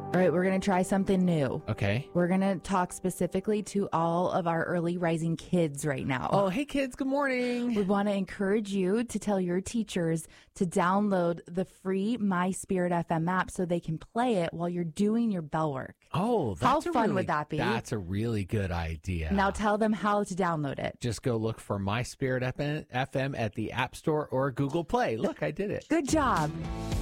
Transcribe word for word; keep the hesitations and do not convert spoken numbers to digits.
All right, we're going to try something new. Okay. We're going to talk specifically to all of our early rising kids right now. Oh, hey, kids. Good morning. We want to encourage you to tell your teachers to download the free My Spirit F M app so they can play it while you're doing your bell work. Oh, that's How a fun really, would that be? That's a really good idea. Now tell them how to download it. Just go look for My Spirit F M at the App Store or Google Play. Look, I did it. Good job.